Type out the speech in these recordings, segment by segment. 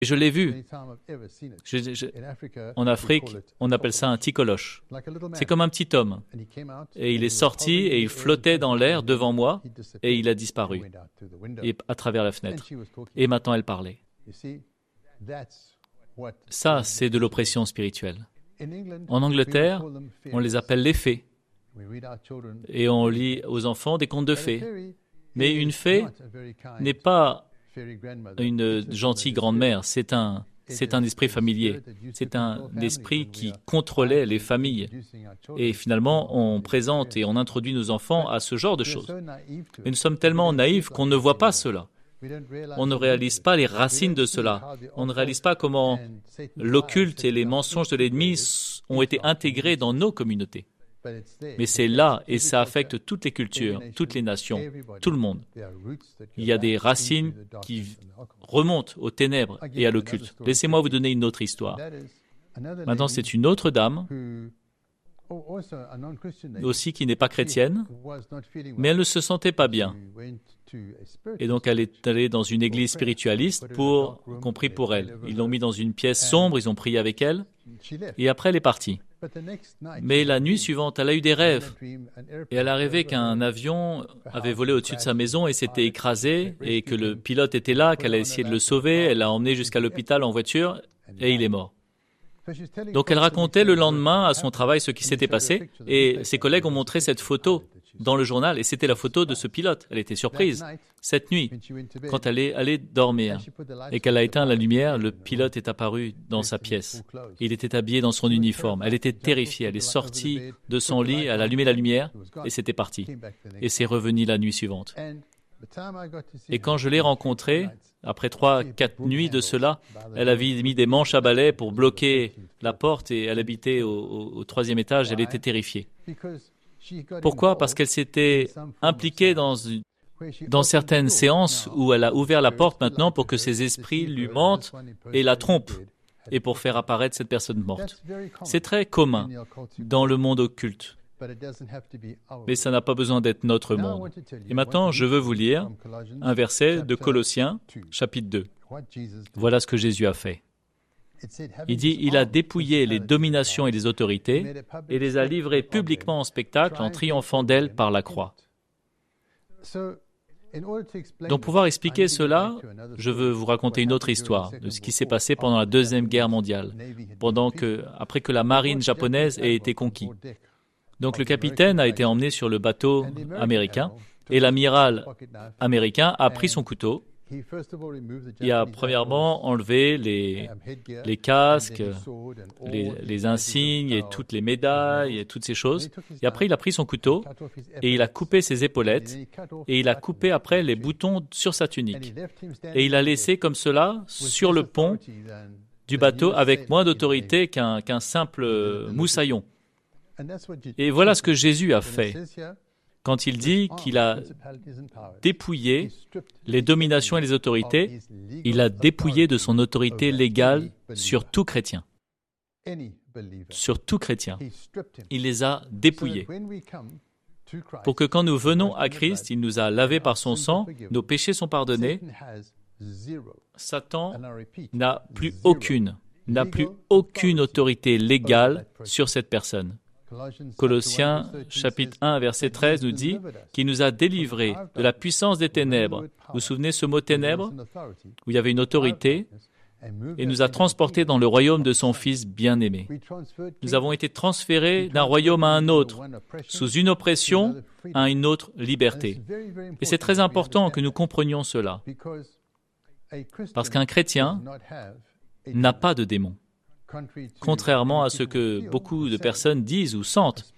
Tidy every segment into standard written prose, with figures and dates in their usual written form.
Je l'ai vu. En Afrique, on appelle ça un tikoloche. C'est comme un petit homme. Et il est sorti et il flottait dans l'air devant moi et il a disparu et à travers la fenêtre. Et maintenant, elle parlait. Ça, c'est de l'oppression spirituelle. En Angleterre, on les appelle les fées. Et on lit aux enfants des contes de fées. Mais une fée n'est pas une gentille grand-mère, c'est un esprit familier. C'est un esprit qui contrôlait les familles. Et finalement, on présente et on introduit nos enfants à ce genre de choses. Mais nous sommes tellement naïfs qu'on ne voit pas cela. On ne réalise pas les racines de cela. On ne réalise pas comment l'occulte et les mensonges de l'ennemi ont été intégrés dans nos communautés. Mais c'est là et ça affecte toutes les cultures, toutes les nations, tout le monde. Il y a des racines qui remontent aux ténèbres et à l'occulte. Laissez-moi vous donner une autre histoire. Maintenant, c'est une autre dame, aussi qui n'est pas chrétienne, mais elle ne se sentait pas bien. Et donc, elle est allée dans une église spiritualiste qu'on prie pour elle. Ils l'ont mis dans une pièce sombre, ils ont prié avec elle, et après, elle est partie. Mais la nuit suivante, elle a eu des rêves. Et elle a rêvé qu'un avion avait volé au-dessus de sa maison et s'était écrasé, et que le pilote était là, qu'elle a essayé de le sauver, elle l'a emmené jusqu'à l'hôpital en voiture, et il est mort. Donc elle racontait le lendemain à son travail ce qui s'était passé, et ses collègues ont montré cette photo dans le journal, et c'était la photo de ce pilote. Elle était surprise. Cette nuit, quand elle est allée dormir, et qu'elle a éteint la lumière, le pilote est apparu dans sa pièce. Il était habillé dans son uniforme. Elle était terrifiée. Elle est sortie de son lit, elle a allumé la lumière, et c'était parti. Et c'est revenu la nuit suivante. Et quand je l'ai rencontrée, après 3-4 nuits de cela, elle avait mis des manches à balai pour bloquer la porte et elle habitait au 3e étage. Elle était terrifiée. Pourquoi ? Parce qu'elle s'était impliquée dans certaines séances où elle a ouvert la porte maintenant pour que ces esprits lui mentent et la trompent et pour faire apparaître cette personne morte. C'est très commun dans le monde occulte. Mais ça n'a pas besoin d'être notre monde. Et maintenant, je veux vous lire un verset de Colossiens, chapitre 2. Voilà ce que Jésus a fait. Il dit, il a dépouillé les dominations et les autorités et les a livrées publiquement en spectacle en triomphant d'elles par la croix. Donc, pour pouvoir expliquer cela, je veux vous raconter une autre histoire de ce qui s'est passé pendant la Deuxième Guerre mondiale, après que la marine japonaise ait été conquise. Donc, le capitaine a été emmené sur le bateau américain et l'amiral américain a pris son couteau. Il a premièrement enlevé les casques, les insignes et toutes les médailles et toutes ces choses. Et après, il a pris son couteau et il a coupé ses épaulettes et il a coupé après les boutons sur sa tunique. Et il a laissé comme cela sur le pont du bateau avec moins d'autorité qu'un simple moussaillon. Et voilà ce que Jésus a fait quand il dit qu'il a dépouillé les dominations et les autorités. Il a dépouillé de son autorité légale sur tout chrétien. Sur tout chrétien. Il les a dépouillés. Pour que quand nous venons à Christ, il nous a lavés par son sang, nos péchés sont pardonnés. Satan n'a plus aucune autorité légale sur cette personne. Colossiens, chapitre 1, verset 13, nous dit qu'il nous a délivrés de la puissance des ténèbres. Vous vous souvenez ce mot ténèbres, où il y avait une autorité, et nous a transportés dans le royaume de son Fils bien-aimé. Nous avons été transférés d'un royaume à un autre, sous une oppression à une autre liberté. Et c'est très important que nous comprenions cela, parce qu'un chrétien n'a pas de démon. Contrairement à ce que beaucoup de personnes disent ou sentent,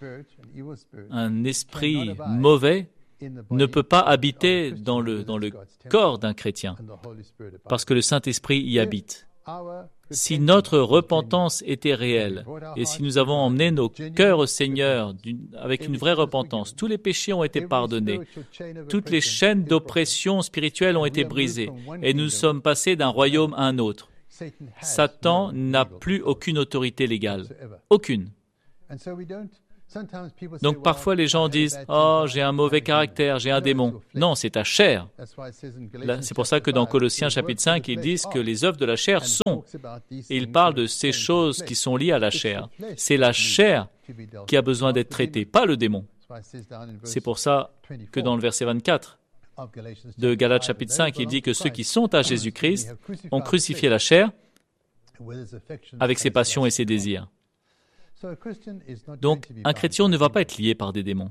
un esprit mauvais ne peut pas habiter dans le corps d'un chrétien, parce que le Saint-Esprit y habite. Si notre repentance était réelle, et si nous avons emmené nos cœurs au Seigneur avec une vraie repentance, tous les péchés ont été pardonnés, toutes les chaînes d'oppression spirituelle ont été brisées, et nous sommes passés d'un royaume à un autre. Satan n'a plus aucune autorité légale. Aucune. Donc parfois les gens disent « Oh, j'ai un mauvais caractère, j'ai un démon ». Non, c'est ta chair. C'est pour ça que dans Colossiens chapitre 5, ils disent que les œuvres de la chair sont. Et ils parlent de ces choses qui sont liées à la chair. C'est la chair qui a besoin d'être traitée, pas le démon. C'est pour ça que dans le verset 24 de Galates chapitre 5, il dit que ceux qui sont à Jésus-Christ ont crucifié la chair avec ses passions et ses désirs. Donc, un chrétien ne va pas être lié par des démons.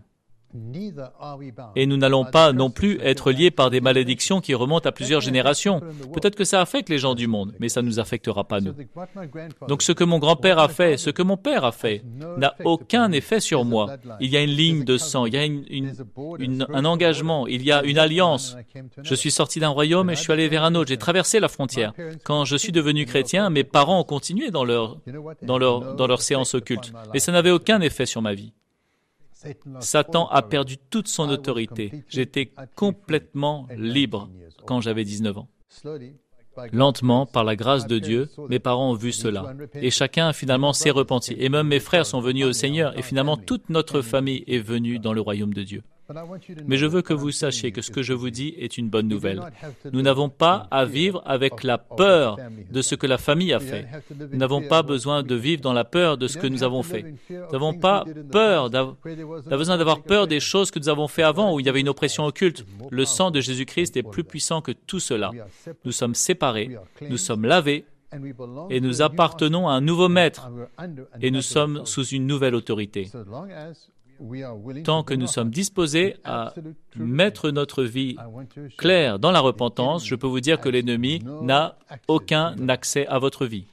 Et nous n'allons pas non plus être liés par des malédictions qui remontent à plusieurs générations. Peut-être que ça affecte les gens du monde, mais ça ne nous affectera pas nous. Donc ce que mon grand-père a fait, ce que mon père a fait, n'a aucun effet sur moi. Il y a une ligne de sang, il y a un engagement, il y a une alliance. Je suis sorti d'un royaume et je suis allé vers un autre. J'ai traversé la frontière. Quand je suis devenu chrétien, mes parents ont continué dans leur séance occulte. Mais ça n'avait aucun effet sur ma vie. Satan a perdu toute son autorité. J'étais complètement libre quand j'avais 19 ans. Lentement, par la grâce de Dieu, mes parents ont vu cela. Et chacun finalement s'est repenti. Et même mes frères sont venus au Seigneur. Et finalement, toute notre famille est venue dans le royaume de Dieu. Mais je veux que vous sachiez que ce que je vous dis est une bonne nouvelle. Nous n'avons pas à vivre avec la peur de ce que la famille a fait. Nous n'avons pas besoin de vivre dans la peur de ce que nous avons fait. Nous n'avons pas besoin d'avoir peur des choses que nous avons fait avant où il y avait une oppression occulte. Le sang de Jésus-Christ est plus puissant que tout cela. Nous sommes séparés, nous sommes lavés et nous appartenons à un nouveau maître et nous sommes sous une nouvelle autorité. Tant que nous sommes disposés à mettre notre vie claire dans la repentance, je peux vous dire que l'ennemi n'a aucun accès à votre vie.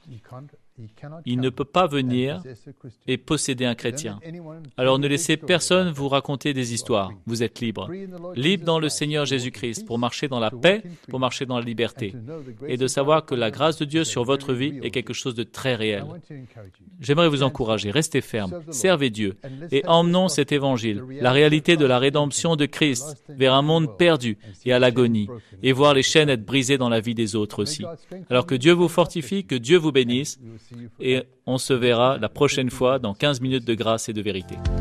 Il ne peut pas venir et posséder un chrétien. Alors ne laissez personne vous raconter des histoires. Vous êtes libre. Libre dans le Seigneur Jésus-Christ pour marcher dans la paix, pour marcher dans la liberté. Et de savoir que la grâce de Dieu sur votre vie est quelque chose de très réel. J'aimerais vous encourager. Restez ferme. Servez Dieu. Et emmenons cet évangile, la réalité de la rédemption de Christ, vers un monde perdu et à l'agonie. Et voir les chaînes être brisées dans la vie des autres aussi. Alors que Dieu vous fortifie, que Dieu vous bénisse. Et on se verra la prochaine fois dans 15 minutes de grâce et de vérité.